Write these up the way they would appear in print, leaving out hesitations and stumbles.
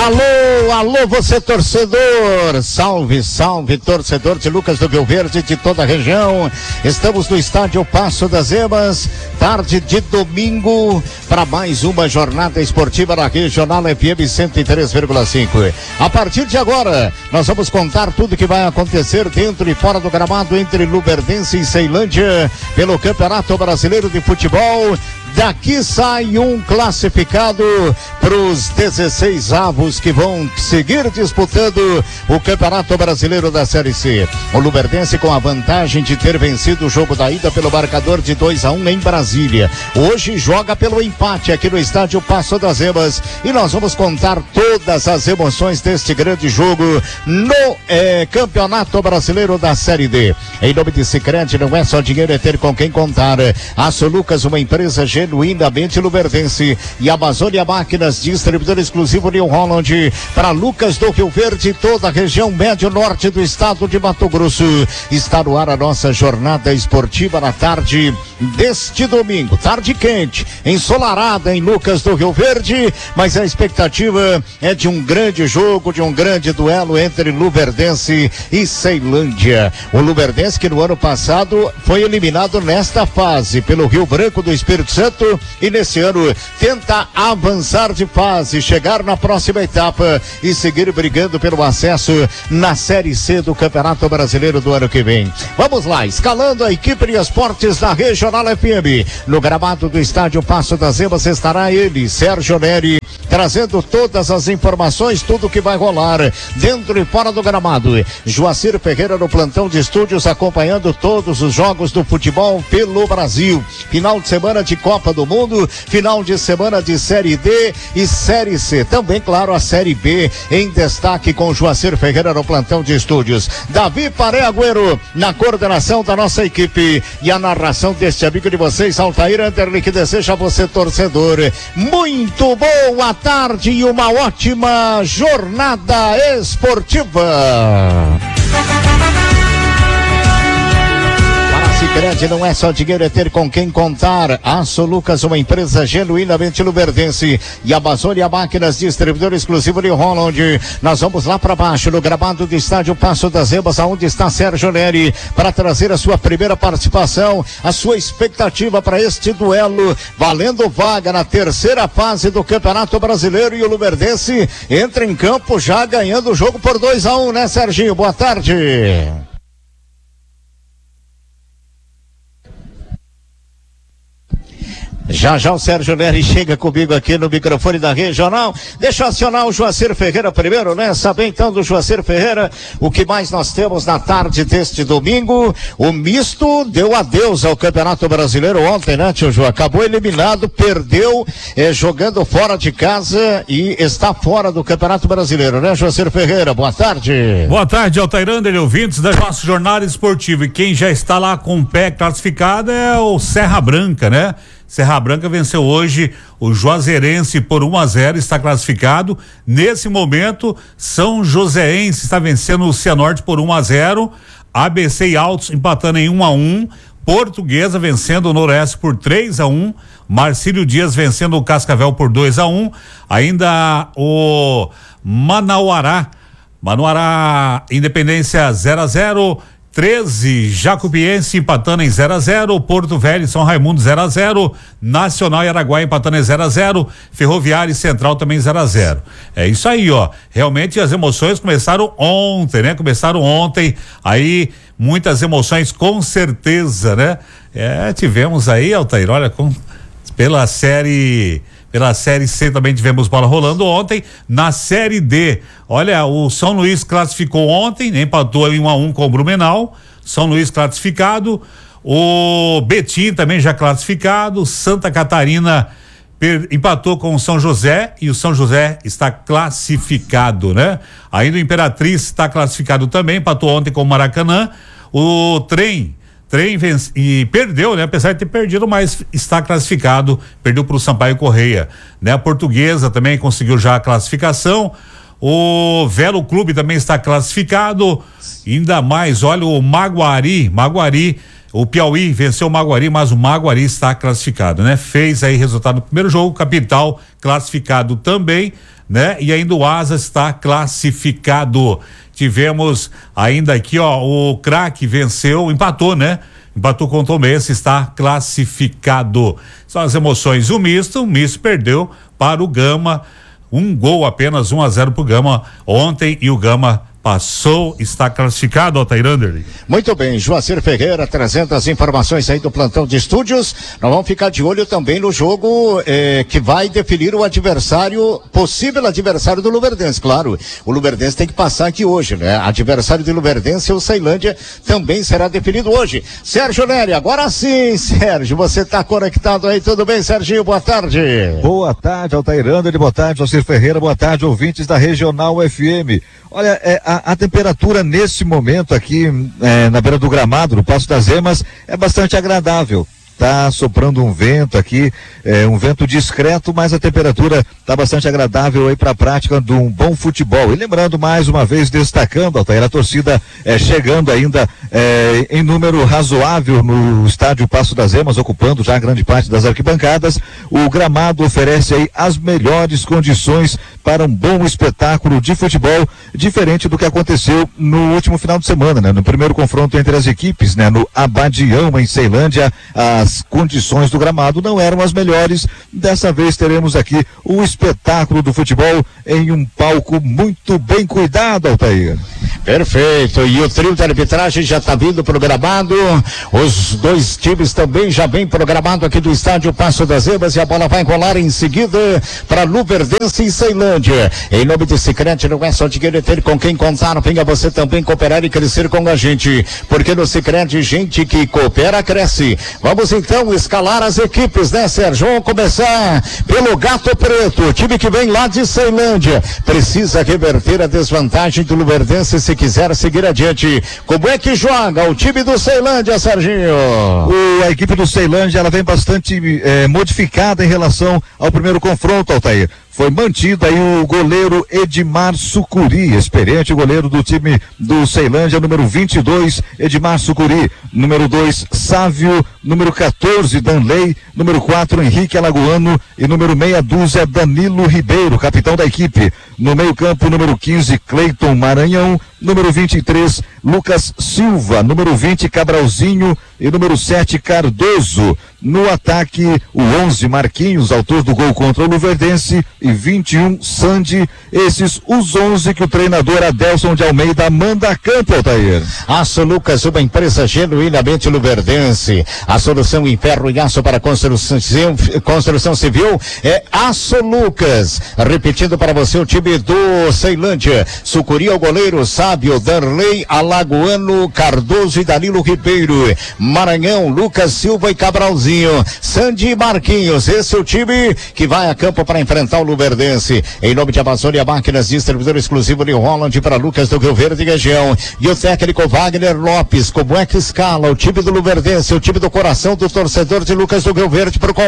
Alô, você torcedor, salve, torcedor de Lucas do Rio Verde, de toda a região. Estamos no estádio Passo das Emas, tarde de domingo, para mais uma jornada esportiva na Regional FM 103,5. A partir de agora, nós vamos contar tudo que vai acontecer dentro e fora do gramado entre Luverdense e Ceilândia, pelo Campeonato Brasileiro de Futebol. Daqui sai um classificado para os 16 avos que vão seguir disputando o Campeonato Brasileiro da Série C. O Luverdense com a vantagem de ter vencido o jogo da ida pelo marcador de 2-1 em Brasília. Hoje joga pelo empate aqui no estádio Passo das Emas e nós vamos contar todas as emoções deste grande jogo no Campeonato Brasileiro da Série D. Em nome de Sicredi, não é só dinheiro, é ter com quem contar. Aço Lucas, uma empresa genuinamente luverdense, e Amazônia Máquinas, distribuidor exclusivo New Holland, para Lucas do Rio Verde, toda a região médio-norte do estado de Mato Grosso. Está no ar a nossa jornada esportiva na tarde deste domingo, tarde quente, ensolarada em Lucas do Rio Verde, mas a expectativa é de um grande jogo, de um grande duelo entre Luverdense e Ceilândia. O Luverdense, que no ano passado foi eliminado nesta fase pelo Rio Branco do Espírito Santo, e nesse ano tenta avançar de fase, chegar na próxima etapa e seguir brigando pelo acesso na Série C do Campeonato Brasileiro do ano que vem. Vamos lá, escalando a equipe de esportes da Regional FM. No gramado do estádio Passo das Emas estará ele, Sérgio Neri, trazendo todas as informações, tudo que vai rolar dentro e fora do gramado. Joacir Ferreira no plantão de estúdios, acompanhando todos os jogos do futebol pelo Brasil. Final de semana de Copa do Mundo, final de semana de Série D e Série C. Também, claro, a Série B em destaque com Joacir Ferreira no plantão de estúdios. Davi Pareagüero na coordenação da nossa equipe e a narração deste amigo de vocês, Altair Anderle, que deseja a você, torcedor, muito boa tarde e uma ótima jornada esportiva. Sicredi, não é só dinheiro, é ter com quem contar. Aço Lucas, uma empresa genuinamente luverdense, e Amazônia Máquinas, distribuidor exclusivo de Holland. Nós vamos lá para baixo, no gramado do estádio Passo das Emas, aonde está Sérgio Neri, para trazer a sua primeira participação, a sua expectativa para este duelo, valendo vaga na terceira fase do Campeonato Brasileiro, e o Luverdense entra em campo já ganhando o jogo por 2-1, né, Serginho? Boa tarde. Já o Sérgio Neri chega comigo aqui no microfone da Regional. Deixa eu acionar o Joacir Ferreira primeiro, né? Saber então do Joacir Ferreira o que mais nós temos na tarde deste domingo. O misto deu adeus ao Campeonato Brasileiro ontem, né, tio João? Acabou eliminado, perdeu, jogando fora de casa e está fora do Campeonato Brasileiro, né, Joacir Ferreira? Boa tarde. Boa tarde, Altair Anderle, ouvintes da nossa jornada esportiva. E quem já está lá com o pé classificado é o Serra Branca, né? Serra Branca venceu hoje o Juazeirense por 1-0, está classificado. Nesse momento, São Joséense está vencendo o Cianorte por 1-0, ABC e Altos empatando em 1-1, Portuguesa vencendo o Noroeste por 3-1, Marcílio Dias vencendo o Cascavel por 2-1, ainda o Manauará Independência 0-0, 13, Jacupiense empatando em 0-0, Porto Velho e São Raimundo 0-0, Nacional e Araguaia empatando em 0-0, Ferroviária e Central também 0-0. É isso aí, ó. Realmente as emoções começaram ontem, né? Aí muitas emoções com certeza, né? Tivemos aí, Altair, olha, pela série C também tivemos bola rolando ontem. Na Série D, olha, o São Luís classificou ontem, empatou em 1-1 com o Blumenau. São Luís classificado. O Betim também já classificado. Santa Catarina empatou com o São José e o São José está classificado, né? Ainda o Imperatriz está classificado também, empatou ontem com o Maracanã. O Trem vence e perdeu, né? Apesar de ter perdido, mas está classificado, perdeu para o Sampaio Correia, né? A Portuguesa também conseguiu já a classificação. O Velo Clube também está classificado. Ainda mais, olha, o Maguari, o Piauí venceu o Maguari, mas o Maguari está classificado, né? Fez aí resultado no primeiro jogo, Capital classificado também, né? E ainda o Asa está classificado. Tivemos ainda aqui, ó, o Craque empatou, né? Empatou com o Tomense, está classificado. São as emoções. O misto perdeu para o Gama, um gol apenas, 1-0 pro Gama ontem, e o Gama passou, está classificado, Altair Anderley. Muito bem, Joacir Ferreira trazendo as informações aí do plantão de estúdios. Nós vamos ficar de olho também no jogo que vai definir o possível adversário do Luverdense, claro. O Luverdense tem que passar aqui hoje, né? Adversário do Luverdense, o Ceilândia, também será definido hoje. Sérgio Nery, agora sim, Sérgio, você está conectado aí, tudo bem, Serginho? Boa tarde. Boa tarde, Altair Anderley, boa tarde, Joacir Ferreira, boa tarde, ouvintes da Regional FM. Olha, a temperatura nesse momento aqui na beira do gramado, no Passo das Emas, é bastante agradável. Tá soprando um vento aqui, um vento discreto, mas a temperatura tá bastante agradável aí para a prática de um bom futebol. E lembrando mais uma vez, destacando, Altair, a torcida chegando ainda em número razoável no estádio Passo das Emas, ocupando já grande parte das arquibancadas. O gramado oferece aí as melhores condições para um bom espetáculo de futebol, diferente do que aconteceu no último final de semana, né? No primeiro confronto entre as equipes, né? No Abadião, em Ceilândia, as condições do gramado não eram as melhores. Dessa vez teremos aqui o espetáculo do futebol em um palco muito bem cuidado, Altair. Perfeito, e o trio de arbitragem já está vindo pro gramado, os dois times também já vem programado aqui do estádio Passo das Emas, e a bola vai rolar em seguida para Luverdense e Ceilândia. Em nome de Sicredi, não é só dinheiro ter com quem contar, venha você também cooperar e crescer com a gente, porque no Sicredi, gente que coopera, cresce. Vamos então escalar as equipes, né, Sérgio? Vamos começar pelo Gato Preto, o time que vem lá de Ceilândia, precisa reverter a desvantagem do Luverdense se quiser seguir adiante. Como é que joga o time do Ceilândia, Serginho? A equipe do Ceilândia, ela vem bastante modificada em relação ao primeiro confronto, Altair. Foi mantido aí o goleiro Edmar Sucuri, experiente goleiro do time do Ceilândia, número 22, Edmar Sucuri, número 2, Sávio, número 14, Danley, número 4, Henrique Alagoano e número meia dúzia, Danilo Ribeiro, capitão da equipe. No meio-campo, número 15, Cleiton Maranhão, número 23, Lucas Silva, número 20, Cabralzinho e número 7, Cardoso. No ataque, o 11, Marquinhos, autor do gol contra o Luverdense, e 21, Sandy. Esses os 11 que o treinador Adelson de Almeida manda a campo, Altair. Aço Lucas, uma empresa genuinamente luverdense. A solução em ferro e aço para construção civil é Aço Lucas. Repetindo para você o time do Ceilândia: Sucuri ao goleiro, Sábio, Darley, Alagoano, Cardoso e Danilo Ribeiro. Maranhão, Lucas Silva e Cabralzinho. Sandy e Marquinhos, esse é o time que vai a campo para enfrentar o Luverdense. Em nome de Amazônia Máquinas, distribuidor exclusivo de Holland para Lucas do Rio Verde e região. E o técnico Wagner Lopes. Como é que escala o time do Luverdense, o time do coração do torcedor de Lucas do Rio Verde para o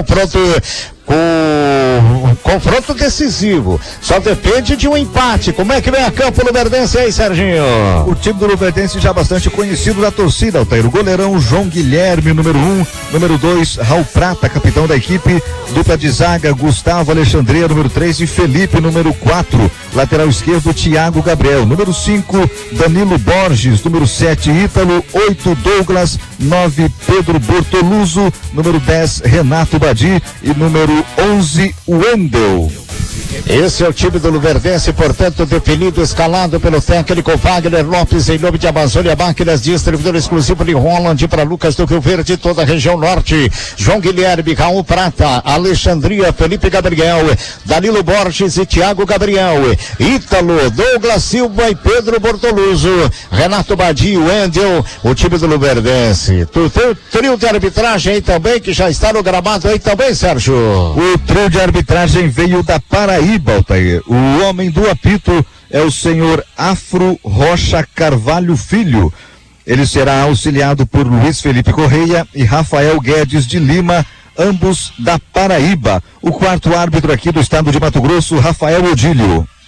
confronto decisivo? Só depende de um empate. Como é que vem a campo o Luverdense aí, Serginho? O time do Luverdense já bastante conhecido da torcida, Altair. O goleirão João Guilherme, número 1, número 2, Raul Prata, capitão da equipe. Dupla de zaga, Gustavo Alexandria, número 3, e Felipe, número 4. Lateral esquerdo, Thiago Gabriel. Número 5, Danilo Borges. Número 7, Ítalo. 8, Douglas. 9, Pedro Bortoluso. Número 10, Renato Badi. E número 11, Wendel. Esse é o time do Luverdense, portanto, definido, escalado pelo técnico Wagner Lopes, em nome de Amazônia Máquinas, distribuidor exclusivo de Holland para Lucas do Rio Verde, toda a região norte. João Guilherme, Raul Prata, Alexandria, Felipe Gabriel, Danilo Borges e Thiago Gabriel, Ítalo, Douglas Silva e Pedro Bortoluso, Renato Badi, Wendel, o time do Luverdense. Tu tem o trio de arbitragem aí também, que já está no gramado aí também, Sérgio? O trio de arbitragem veio da Paraíba, Altair. O homem do apito é o senhor Afro Rocha Carvalho Filho. Ele será auxiliado por Luiz Felipe Correia e Rafael Guedes de Lima, ambos da Paraíba. O quarto árbitro aqui do estado de Mato Grosso, Rafael Odílio.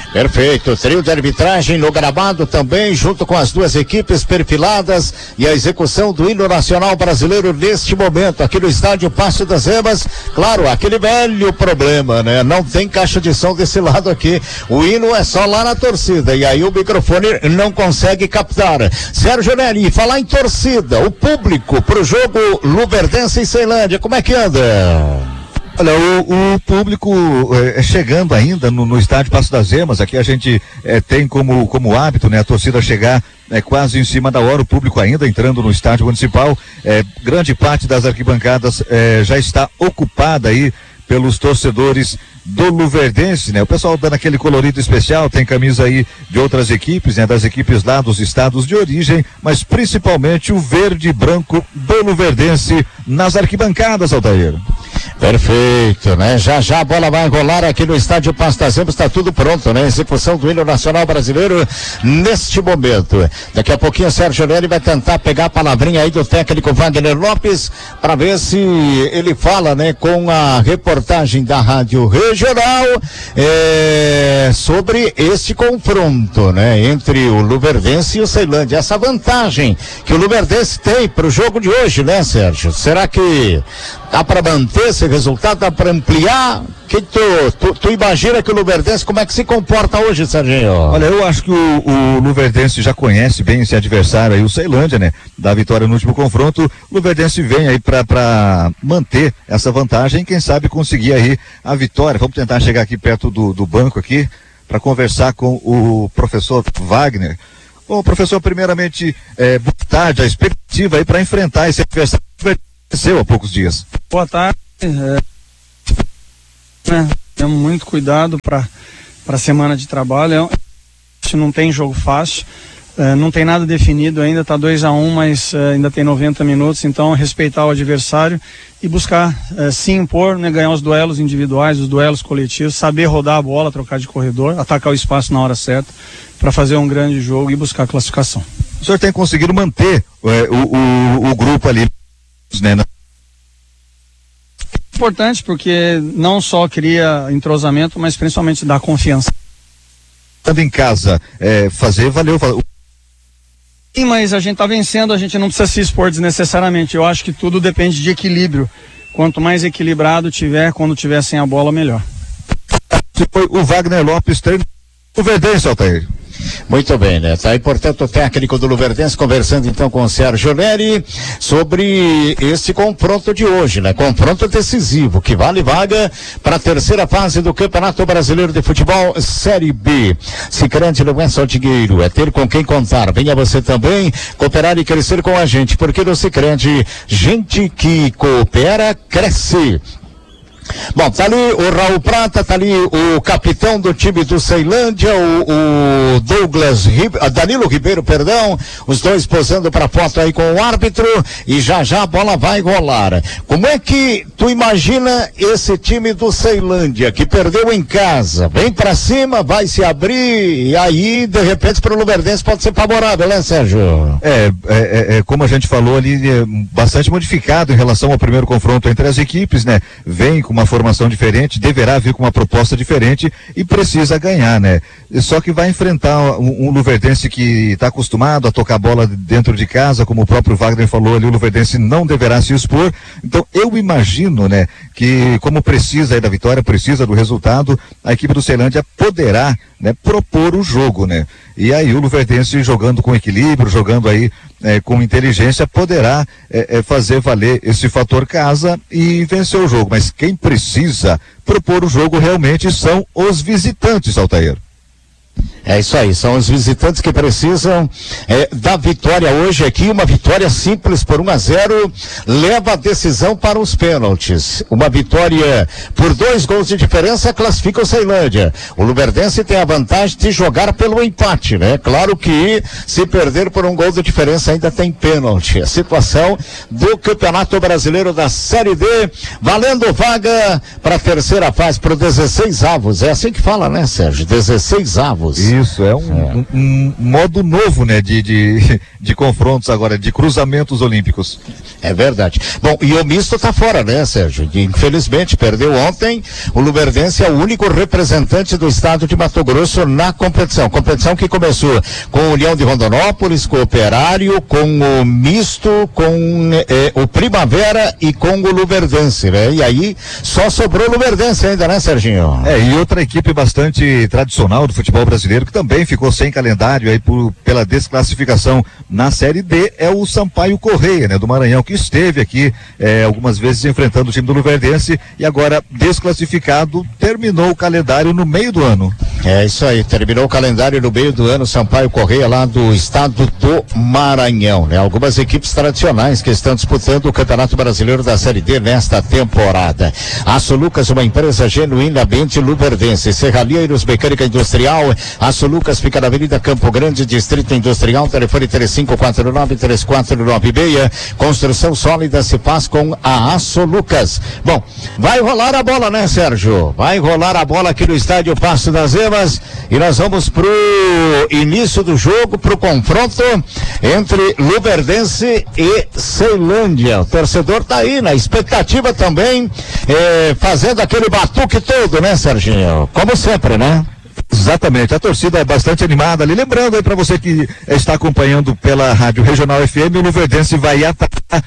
Perfeito, trio de arbitragem no gramado também, junto com as duas equipes perfiladas e a execução do hino nacional brasileiro neste momento, aqui no estádio Passo das Emas. Claro, aquele velho problema, né? Não tem caixa de som desse lado aqui, o hino é só lá na torcida, e aí o microfone não consegue captar. Sérgio Neri, falar em torcida, o público pro jogo Luverdense e Ceilândia, como é que anda? Olha, o público chegando ainda no estádio Passo das Emas, aqui a gente tem como hábito, né, a torcida chegar quase em cima da hora, o público ainda entrando no estádio municipal, grande parte das arquibancadas já está ocupada aí pelos torcedores do Luverdense, né? O pessoal dando aquele colorido especial, tem camisa aí de outras equipes, né? Das equipes lá dos estados de origem, mas principalmente o verde e branco do Luverdense nas arquibancadas, Altair. Perfeito, né? Já a bola vai rolar aqui no estádio Passo das Emas, está tudo pronto, né? Execução do hino nacional brasileiro neste momento. Daqui a pouquinho o Sérgio Neri vai tentar pegar a palavrinha aí do técnico Wagner Lopes para ver se ele fala, né, com a reportagem da Rádio Regional sobre este confronto, né, entre o Luverdense e o Ceilândia. Essa vantagem que o Luverdense tem para o jogo de hoje, né, Sérgio? Será que dá para manter esse resultado, dá para ampliar? Que tu imagina que o Luverdense, como é que se comporta hoje, Serginho? Olha, eu acho que o Luverdense já conhece bem esse adversário aí, o Ceilândia, né? Da vitória no último confronto, o Luverdense vem aí para manter essa vantagem, quem sabe conseguir aí a vitória. Vamos tentar chegar aqui perto do banco aqui, para conversar com o professor Wagner. Bom, professor, primeiramente, boa tarde, a expectativa aí para enfrentar esse adversário que aconteceu há poucos dias. Boa tarde. Temos muito cuidado para a semana de trabalho. Não tem jogo fácil, não tem nada definido ainda, está 2-1, mas ainda tem 90 minutos, então respeitar o adversário e buscar se impor, né, ganhar os duelos individuais, os duelos coletivos, saber rodar a bola, trocar de corredor, atacar o espaço na hora certa para fazer um grande jogo e buscar a classificação. O senhor tem conseguido manter o grupo ali, né? Importante porque não só cria entrosamento, mas principalmente dá confiança. Estando em casa, valeu. Sim, mas a gente está vencendo, a gente não precisa se expor desnecessariamente. Eu acho que tudo depende de equilíbrio. Quanto mais equilibrado tiver, quando tiver sem a bola, melhor. Foi o Wagner Lopes, treino do Luverdense, Altair. Muito bem, né? Tá aí, portanto, o técnico do Luverdense conversando então com o Sérgio Neri sobre esse confronto de hoje, né? Confronto decisivo, que vale vaga para a terceira fase do Campeonato Brasileiro de Futebol Série B. Sicredi não é só dinheiro, é ter com quem contar. Venha você também cooperar e crescer com a gente, porque no Sicredi, gente que coopera, cresce. Bom, tá ali o Raul Prata, tá ali o capitão do time do Ceilândia, o Danilo Ribeiro, perdão, os dois posando pra foto aí com o árbitro, e já a bola vai rolar. Como é que tu imagina esse time do Ceilândia, que perdeu em casa, vem pra cima, vai se abrir, e aí, de repente, pro Luverdense pode ser favorável, né, Sérgio? Como a gente falou ali, bastante modificado em relação ao primeiro confronto entre as equipes, né? Vem com uma formação diferente, deverá vir com uma proposta diferente e precisa ganhar, né? Só que vai enfrentar um Luverdense que está acostumado a tocar bola dentro de casa, como o próprio Wagner falou ali, o Luverdense não deverá se expor. Então eu imagino, né, que como precisa aí da vitória, precisa do resultado, a equipe do Ceilândia poderá, né, propor o jogo, né? E aí o Luverdense jogando com equilíbrio, jogando aí com inteligência, poderá fazer valer esse fator casa e vencer o jogo. Mas quem precisa propor o jogo realmente são os visitantes, Altair. É isso aí, são os visitantes que precisam da vitória hoje aqui, uma vitória simples por 1-0, leva a decisão para os pênaltis. Uma vitória por 2 gols de diferença classifica o Ceilândia. O Luverdense tem a vantagem de jogar pelo empate, né? Claro que se perder por 1 gol de diferença ainda tem pênalti. A situação do Campeonato Brasileiro da Série D, valendo vaga para a terceira fase, para o 16 avos. É assim que fala, né, Sérgio? 16 avos. Isso, é um modo novo, né, de confrontos agora, de cruzamentos olímpicos. É verdade. Bom, e o misto tá fora, né, Sérgio? Infelizmente, perdeu ontem. O Luverdense é o único representante do estado de Mato Grosso na competição. Competição que começou com o União de Rondonópolis, com o Operário, com o misto, com o Primavera e com o Luverdense, né? E aí só sobrou o Luverdense ainda, né, Serginho? E outra equipe bastante tradicional do futebol brasileiro que também ficou sem calendário aí pela desclassificação na Série D é o Sampaio Correia, né, do Maranhão, que esteve aqui algumas vezes enfrentando o time do Luverdense e agora desclassificado, terminou o calendário no meio do ano. É isso aí, terminou o calendário no meio do ano, Sampaio Correia lá do estado do Maranhão, né? Algumas equipes tradicionais que estão disputando o Campeonato Brasileiro da Série D nesta temporada. Aço Lucas, uma empresa genuinamente luverdense. Serralheiros, mecânica industrial. Aço Lucas fica na Avenida Campo Grande, Distrito Industrial, telefone 3549-3496. Construção sólida se faz com a Aço Lucas. Bom, vai rolar a bola, né, Sérgio? Vai rolar a bola aqui no estádio Passo das Emas e nós vamos pro início do jogo, pro confronto entre Luverdense e Ceilândia. O torcedor tá aí na expectativa também, fazendo aquele batuque todo, né, Serginho? Como sempre, né? Exatamente, a torcida é bastante animada ali, lembrando aí para você que está acompanhando pela Rádio Regional FM, o Luverdense vai atacar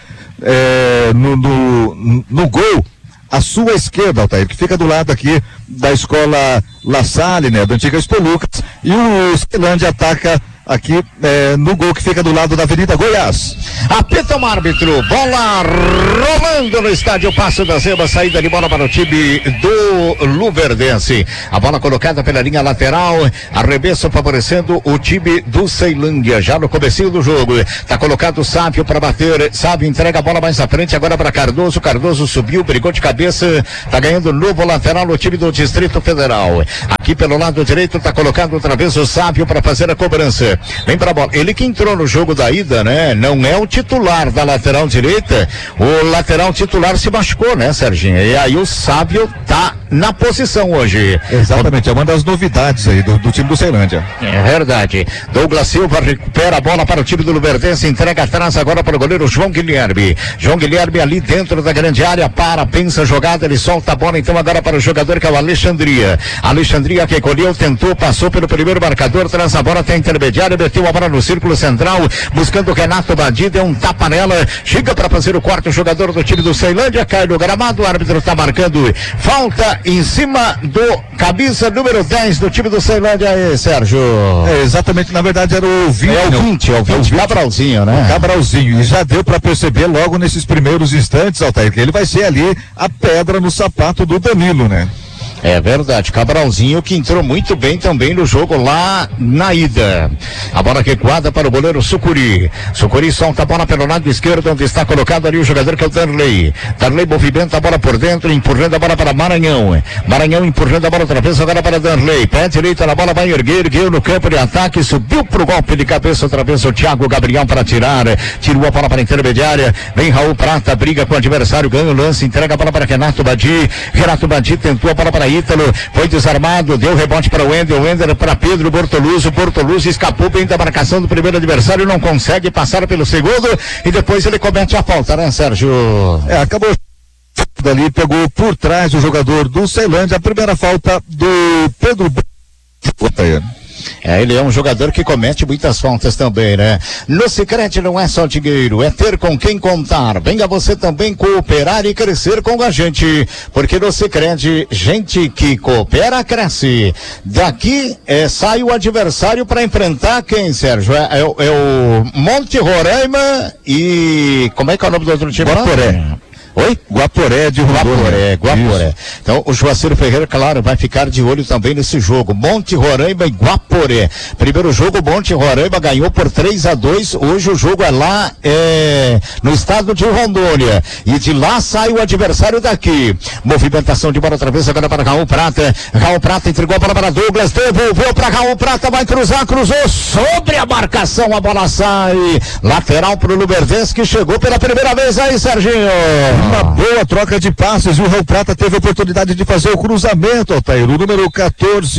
no gol à sua esquerda, Altair, que fica do lado aqui da escola La Salle, né, da antiga Expo Lucas, e o Ceilândia ataca aqui no gol que fica do lado da Avenida Goiás. Apita o árbitro, bola rolando no estádio Passo das Emas, saída de bola para o time do Luverdense. A bola colocada pela linha lateral, arremesso favorecendo o time do Ceilândia, já no comecinho do jogo. Tá colocado o Sávio para bater, Sávio entrega a bola mais à frente, agora para Cardoso, Cardoso subiu, brigou de cabeça, tá ganhando novo lateral no time do Distrito Federal. Aqui pelo lado direito tá colocado outra vez o Sávio para fazer a cobrança. Vem pra bola. Ele que entrou no jogo da ida, né? Não é o titular da lateral direita. O lateral titular se machucou, né, Serginho? E aí o Sávio tá na posição hoje. Exatamente, é uma das novidades aí do time do Ceilândia. É verdade. Douglas Silva recupera a bola para o time do Luverdense, entrega atrás agora para o goleiro João Guilherme. João Guilherme ali dentro da grande área, pensa a jogada, ele solta a bola então agora para o jogador que é o Alexandria. Alexandria que colheu, tentou, passou pelo primeiro marcador, traz a bola até a intermediária, meteu a bola no círculo central, buscando o Renato Badi, deu um tapa nela, chega para fazer o quarto jogador do time do Ceilândia, cai no gramado, o árbitro está marcando falta em cima do camisa número 10 do time do Ceilândia aí, Sérgio. Exatamente, na verdade era o 20. É o 20, Cabralzinho, né? Cabralzinho, e já deu para perceber logo nesses primeiros instantes, Altair, que ele vai ser ali a pedra no sapato do Danilo, né? É verdade, Cabralzinho que entrou muito bem também no jogo lá na ida. A bola recuada para o goleiro Sucuri. Sucuri solta a bola pelo lado esquerdo, onde está colocado ali o jogador que é o Darley. Darley movimenta a bola por dentro, empurrando a bola para Maranhão. Maranhão empurrando a bola outra vez agora para Darley. Pé direito na bola, vai ergueu no campo de ataque, subiu pro golpe de cabeça outra vez o Thiago Gabriel para tirar. Tirou a bola para a intermediária. Vem Raul Prata, briga com o adversário, ganha o lance, entrega a bola para Renato Badi. Renato Badi tentou a bola para Ítalo, foi desarmado, deu rebote para o Wender para Pedro Bortoluso escapou bem da marcação do primeiro adversário, não consegue passar pelo segundo e depois ele comete a falta, né, Sérgio? Acabou dali, pegou por trás o jogador do Ceilândia, a primeira falta do Pedro. Ele é um jogador que comete muitas faltas também, né? No Sicredi não é só dinheiro, é ter com quem contar. Venha você também cooperar e crescer com a gente, porque no Sicredi, gente que coopera, cresce. Daqui sai o adversário para enfrentar quem, Sérgio? É o Monte Roraima e... como é que é o nome do outro time? Guaporé. Oi? Guaporé de Rondônia. Guaporé. Então o Joacir Ferreira, claro, vai ficar de olho também nesse jogo. Monte Roraima e Guaporé. Primeiro jogo, Monte Roraima ganhou por 3-2. Hoje o jogo é lá no estado de Rondônia. E de lá sai o adversário daqui. Movimentação de bola outra vez agora para Raul Prata. Raul Prata entregou a bola para Douglas, devolveu para Raul Prata, vai cruzar, cruzou sobre a marcação, a bola sai. Lateral para o Luverdense que chegou pela primeira vez aí, Serginho. Uma boa troca de passes, o Raul Prata teve a oportunidade de fazer o cruzamento, Altair. O número 14,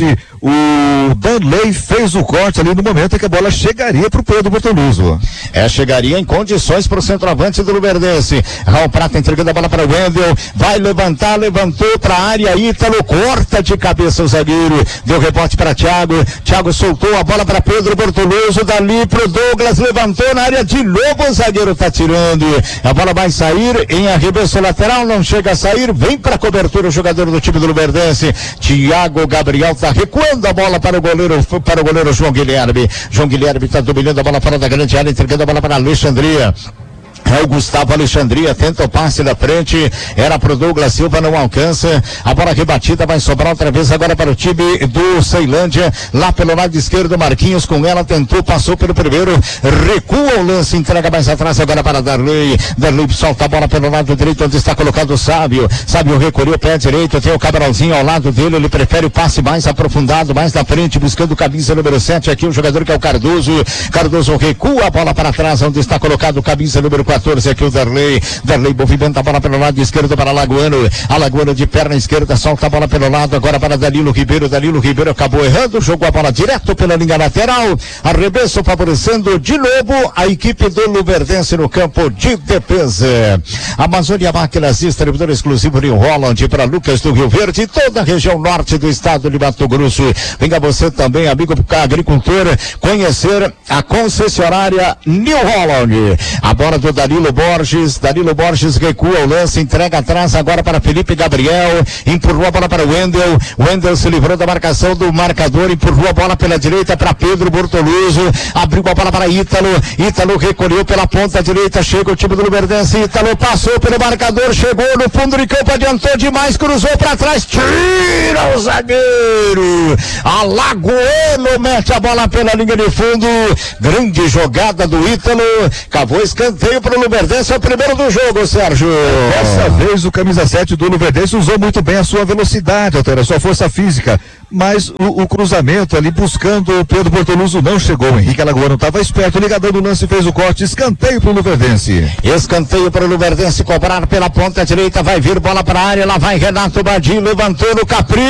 o Danley fez o corte ali no momento em que a bola chegaria pro Pedro Bortoluso. Chegaria em condições pro centroavante do Luverdense. Raul Prata entregando a bola para o Wendel, vai levantar, levantou pra área, Ítalo corta de cabeça o zagueiro, deu rebote para Thiago soltou a bola para Pedro Bortoluso, dali pro Douglas, levantou na área de novo, o zagueiro tá tirando, a bola vai sair em arremesso lateral, não chega a sair, vem pra cobertura o jogador do time do Luverdense, Thiago Gabriel tá recuando a bola para o goleiro João Guilherme tá dominando a bola fora da grande área, entregando a bola para Alexandria. É o Gustavo Alexandria, tenta o passe da frente, era pro Douglas Silva, não alcança, a bola rebatida vai sobrar outra vez agora para o time do Ceilândia, lá pelo lado esquerdo, Marquinhos com ela, tentou, passou pelo primeiro, recua o lance, entrega mais atrás agora para Darley solta a bola pelo lado direito, onde está colocado o Sábio recolheu o pé direito, tem o Cabralzinho ao lado dele, ele prefere o passe mais aprofundado, mais na frente, buscando o camisa número 7, aqui o jogador que é o Cardoso recua a bola para trás, onde está colocado o camisa número 14, aqui o Darley movimenta a bola pelo lado esquerdo para Alagoano de perna esquerda, solta a bola pelo lado agora para Danilo Ribeiro acabou errando, jogou a bola direto pela linha lateral, arremesso favorecendo de novo a equipe do Luverdense no campo de defesa. Amazônia Máquinas, distribuidor exclusivo New Holland para Lucas do Rio Verde e toda a região norte do estado de Mato Grosso. Venha você também, amigo agricultor, conhecer a concessionária New Holland. A bola do Danilo Borges recua o lance, entrega atrás agora para Felipe Gabriel, empurrou a bola para o Wendel se livrou da marcação do marcador, empurrou a bola pela direita para Pedro Bortoluso, abriu a bola para Ítalo recolheu pela ponta direita, chega o time do Luverdense, Ítalo passou pelo marcador, chegou no fundo de campo, adiantou demais, cruzou para trás, tira o zagueiro, Alagoano mete a bola pela linha de fundo, grande jogada do Ítalo, cavou escanteio para o Luverdense, é o primeiro do jogo, Sérgio. Dessa vez o camisa 7 do Luverdense usou muito bem a sua velocidade, a sua força física, mas o cruzamento ali buscando o Pedro Bortoluso não chegou. O Henrique Alagoano estava esperto, ligadão do lance, fez o corte, escanteio para o Luverdense. Escanteio para o Luverdense cobrar pela ponta direita, vai vir bola para a área, lá vai Renato Badim, levantou no capricho.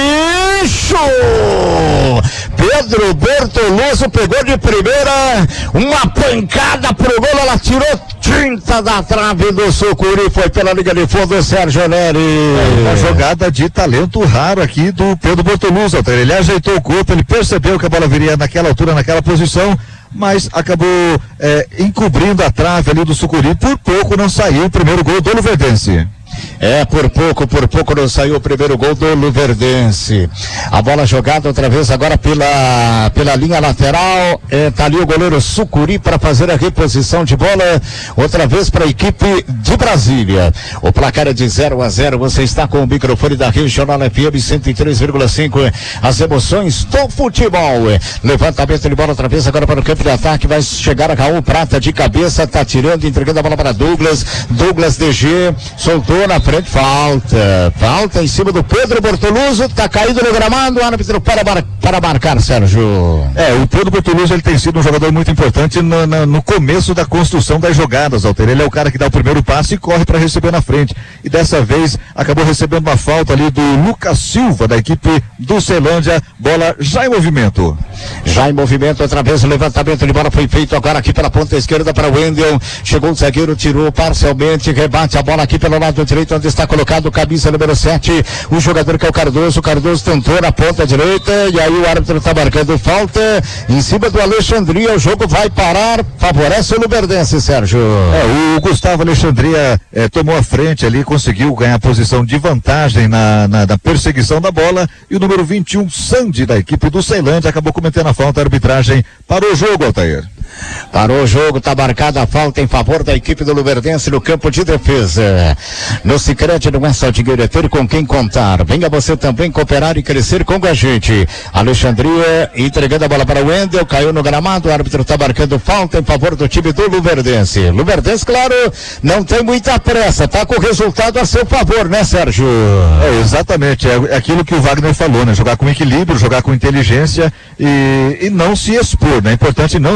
Pedro Bortoluso pegou de primeira, uma pancada pro gol, ela tirou tinta da trave do Sucuri, foi pela liga de fundo, Sérgio Neri. Uma jogada de talento raro aqui do Pedro Bortoluso. Ele ajeitou o corpo, ele percebeu que a bola viria naquela altura, naquela posição, mas acabou encobrindo a trave ali do Sucuri. Por pouco não saiu o primeiro gol do Luverdense. Por pouco não saiu o primeiro gol do Luverdense. A bola jogada outra vez agora pela linha lateral, tá ali o goleiro Sucuri para fazer a reposição de bola, outra vez para a equipe de Brasília. O placar é de 0-0, você está com o microfone da Regional FM 103,5, as emoções do futebol. Levantamento de bola outra vez agora para o campo de ataque, vai chegar a Raul Prata de cabeça, tá tirando, entregando a bola para Douglas DG, soltou na frente, falta em cima do Pedro Bortoluso, tá caído no gramado, o árbitro para marcar, Sérgio. O Pedro Bortoluso, ele tem sido um jogador muito importante no começo da construção das jogadas, Alter. Ele é o cara que dá o primeiro passe e corre para receber na frente, e dessa vez acabou recebendo uma falta ali do Lucas Silva, da equipe do Ceilândia, bola já em movimento, outra vez o levantamento de bola foi feito agora aqui pela ponta esquerda para o Wendel, chegou o zagueiro, tirou parcialmente, rebate a bola aqui pelo lado direito, onde está colocado o camisa número 7, o jogador que é o Cardoso tentou na ponta direita, e aí o árbitro está marcando falta em cima do Alexandria, o jogo vai parar, favorece o Luverdense, Sérgio. O Gustavo Alexandria tomou a frente ali, conseguiu ganhar posição de vantagem na perseguição da bola, e o número 21, Sandy, da equipe do Ceilândia, acabou cometendo a falta, a arbitragem parou o jogo, Altair. Parou o jogo, tá marcada a falta em favor da equipe do Luverdense no campo de defesa. No Sicredi não é só dinheiro, é ter com quem contar. Venha você também cooperar e crescer com a gente. Alexandria entregando a bola para o Wendel, caiu no gramado, o árbitro tá marcando falta em favor do time do Luverdense. Luverdense, claro, não tem muita pressa, tá com o resultado a seu favor, né, Sérgio? Exatamente, é aquilo que o Wagner falou, né? Jogar com equilíbrio, jogar com inteligência e não se expor, né? É importante não se expor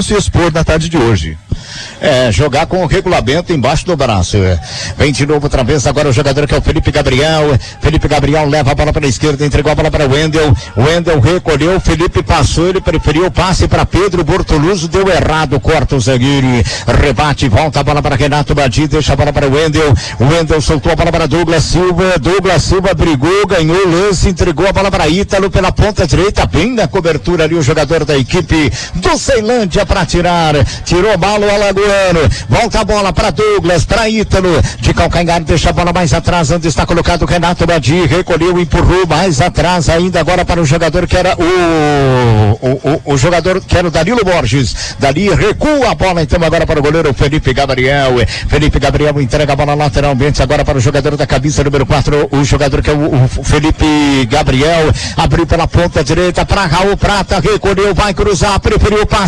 Júnior na tarde de hoje. Jogar com o regulamento embaixo do braço. Vem de novo outra vez agora o jogador que é o Felipe Gabriel. Felipe Gabriel leva a bola para a esquerda, entregou a bola para o Wendel. O Wendel recolheu, o Felipe passou, ele preferiu o passe para Pedro Bortoluso, deu errado, corta o zagueiro, rebate, volta a bola para Renato Badi, deixa a bola para o Wendel. O Wendel soltou a bola para Douglas Silva brigou, ganhou o lance, entregou a bola para Ítalo pela ponta direita, bem na cobertura ali o jogador da equipe do Ceilândia para tirar, tirou a bola o Alagoano, volta a bola para Douglas, para Ítalo, de calcanhar, deixa a bola mais atrás, onde está colocado o Renato Badi, recolheu, empurrou mais atrás ainda agora para o jogador que era o jogador que era o Danilo Borges, dali recua a bola então agora para o goleiro Felipe Gabriel entrega a bola lateralmente agora para o jogador da camisa número 4, o jogador que é o Felipe Gabriel, abriu pela ponta direita para Raul Prata, recolheu, vai cruzar, preferiu o passe